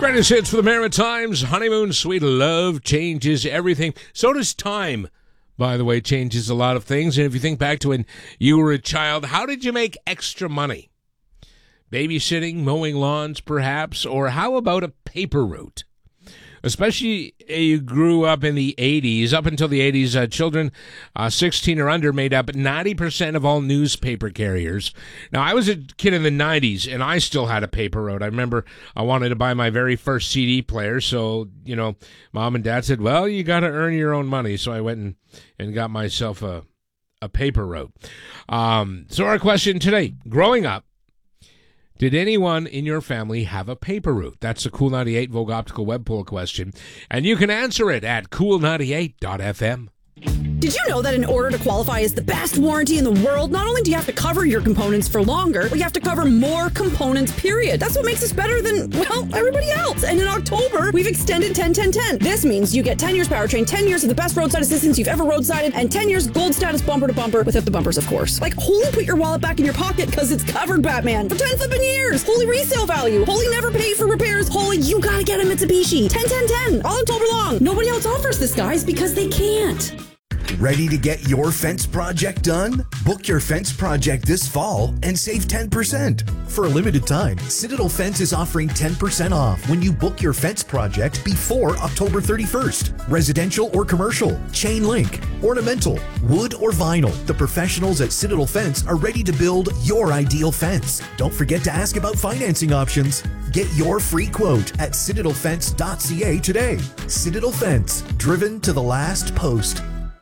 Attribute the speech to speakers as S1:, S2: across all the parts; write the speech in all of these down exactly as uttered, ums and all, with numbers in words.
S1: Greatest hits for the Maritimes. Honeymoon, sweet love changes everything. So does time, by the way, changes a lot of things. And if you think back to when you were a child, how did you make extra money? Babysitting, mowing lawns, perhaps? Or how about a paper route? Especially uh, you grew up in the eighties. Up until the eighties, uh, children uh, sixteen or under made up ninety percent of all newspaper carriers. Now, I was a kid in the nineties, and I still had a paper route. I remember I wanted to buy my very first C D player, so, you know, Mom and Dad said, well, you got to earn your own money. So I went and, and got myself a, a paper route. Um, so our question today, growing up, did anyone in your family have a paper route? That's the Cool ninety-eight Vogue Optical Web Poll question. And you can answer it at cool ninety-eight dot f m.
S2: Did you know that in order to qualify as the best warranty in the world, not only do you have to cover your components for longer, but you have to cover more components, period. That's what makes us better than, well, everybody else. And in October, we've extended ten ten ten. This means you get ten years powertrain, ten years of the best roadside assistance you've ever roadsided, and ten years gold status bumper to bumper without the bumpers, of course. Like, holy put your wallet back in your pocket because it's covered, Batman, for ten flipping years. Holy resale value. Holy never pay for repairs. Holy you gotta get a Mitsubishi. ten ten ten, all October long. Nobody else offers this, guys, because they can't.
S3: Ready to get your fence project done? Book your fence project this fall and save ten percent. For a limited time, Citadel Fence is offering ten percent off when you book your fence project before October thirty-first. Residential or commercial, chain link, ornamental, wood or vinyl. The professionals at Citadel Fence are ready to build your ideal fence. Don't forget to ask about financing options. Get your free quote at citadel fence dot c a today. Citadel Fence, driven to the last post.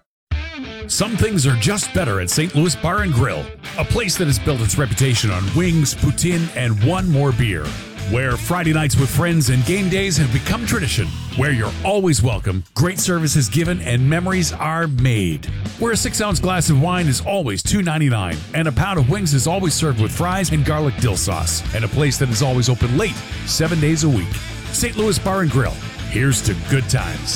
S4: Some things are just better at Saint Louis Bar and Grill, a place that has built its reputation on wings, poutine, and one more beer. Where Friday nights with friends and game days have become tradition. Where you're always welcome, great service is given, and memories are made. Where a six-ounce glass of wine is always two ninety-nine, and a pound of wings is always served with fries and garlic dill sauce. And a place that is always open late, seven days a week. Saint Louis Bar and Grill. Here's to good times.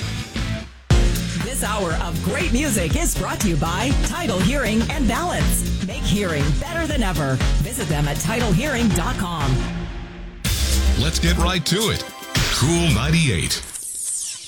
S5: This hour of great music is brought to you by Tidal Hearing and Balance. Make hearing better than ever. Visit them at tidal hearing dot com.
S6: Let's get right to it. Cool ninety-eight.